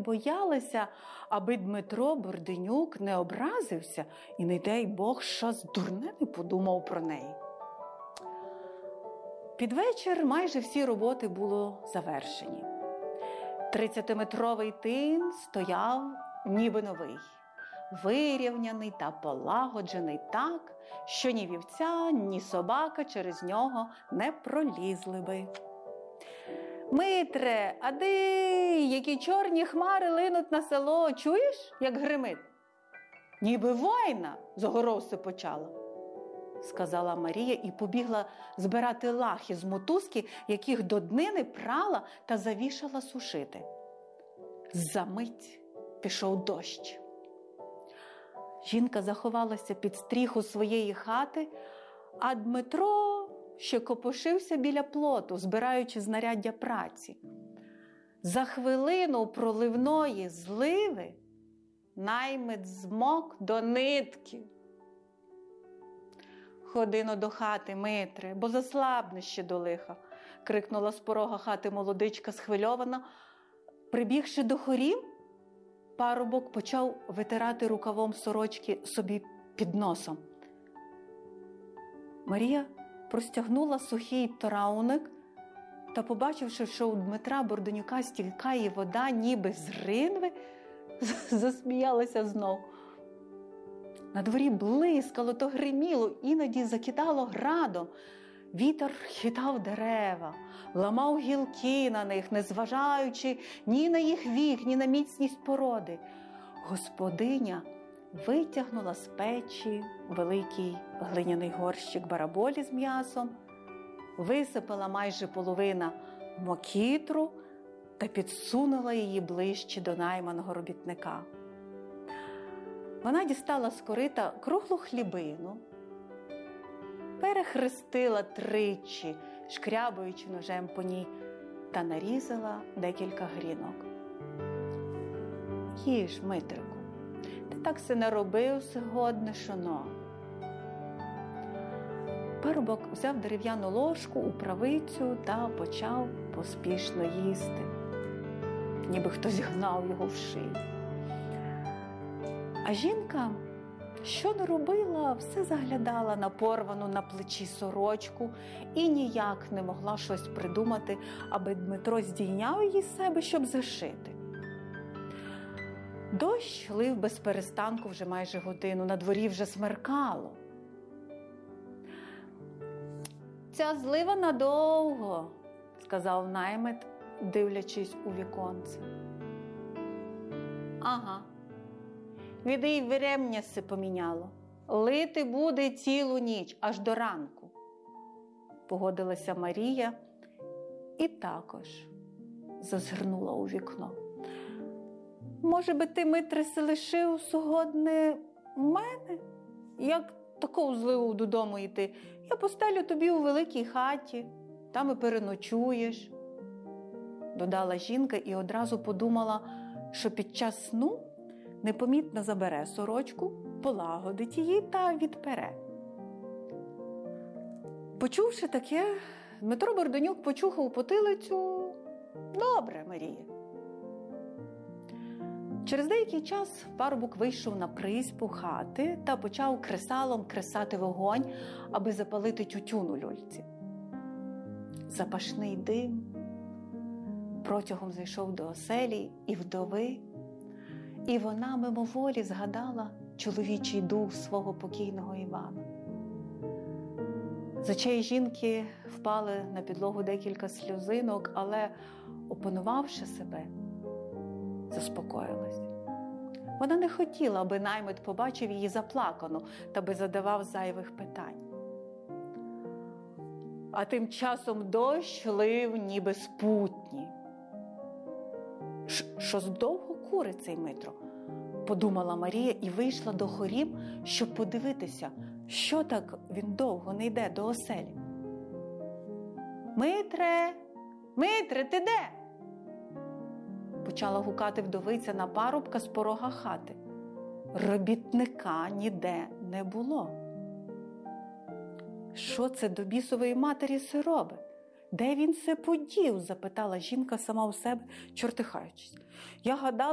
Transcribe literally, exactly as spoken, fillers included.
боялися, аби Дмитро Борденюк не образився і, не дай Бог, щось дурне не подумав про неї. Під вечір майже всі роботи були завершені. Тридцятиметровий тин стояв ніби новий, вирівняний та полагоджений так, що ні вівця, ні собака через нього не пролізли би. «Митре, а ди, які чорні хмари линуть на село, чуєш, як гримить? Ніби війна з огоров почала», – сказала Марія і побігла збирати лахи з мотузки, яких до днини прала та завішала сушити. Замить пішов дощ. Жінка заховалася під стріху своєї хати, а Дмитро ще копошився біля плоту, збираючи знаряддя праці. За хвилину проливної зливи наймит змок до нитки. «Ходино до хати, Митре, бо заслабнеш ще до лиха», – крикнула з порога хати молодичка схвильована. Прибігши до хорів, парубок почав витирати рукавом сорочки собі під носом. Марія простягнула сухий трауник та, побачивши, що у Дмитра Борденюка стікає вода, ніби з ринви, засміялася знов. На дворі блискало, то гриміло, іноді закидало градом. Вітер хитав дерева, ламав гілки на них, не зважаючи ні на їх вік, ні на міцність породи. Господиня витягнула з печі великий глиняний горщик бараболі з м'ясом, висипала майже половина мокітру та підсунула її ближче до найманого робітника. Вона дістала з корита круглу хлібину, перехрестила тричі, шкрябаючи ножем по ній, та нарізала декілька грінок. «Їж, Митрику, ти так се наробив сьогодні, шоно». Парубок взяв дерев'яну ложку у правицю та почав поспішно їсти, ніби хтось гнав його в шию. А жінка, що не робила, все заглядала на порвану на плечі сорочку і ніяк не могла щось придумати, аби Дмитро здійняв її з себе, щоб зашити. Дощ лив без перестанку вже майже годину, на дворі вже смеркало. «Ця злива надовго», – сказав наймит, дивлячись у віконце. «Ага. Віди й врем'я се поміняло. Лити буде цілу ніч, аж до ранку», – погодилася Марія і також зазирнула у вікно. «Може би ти, Митре, се лишив сьогодні мене? Як таку зливу додому йти? Я постелю тобі у великій хаті, там і переночуєш», – додала жінка і одразу подумала, що під час сну непомітно забере сорочку, полагодить її та відпере. Почувши таке, Дмитро Борденюк почухав потилицю. «Добре, Марія». Через деякий час парубок вийшов на призьбу хати та почав кресалом кресати вогонь, аби запалити тютюн у люльці. Запашний дим протягом зайшов до оселі і вдови, і вона мимоволі згадала чоловічий дух свого покійного Івана. З очей жінки впали на підлогу декілька сльозинок, але, опанувавши себе, заспокоїлась. Вона не хотіла, аби наймит побачив її заплакану та би задавав зайвих питань. А тим часом дощ лив ніби з путні. «Щось довго курить цей Митро», – подумала Марія і вийшла до хорів, щоб подивитися, що так він довго не йде до оселі. «Митре! Митре, ти де?» – почала гукати вдовиця на парубка з порога хати. Робітника ніде не було. «Що це до бісової матері се робить? Де він се подів?» – запитала жінка сама у себе, чортихаючись. «Я гадала,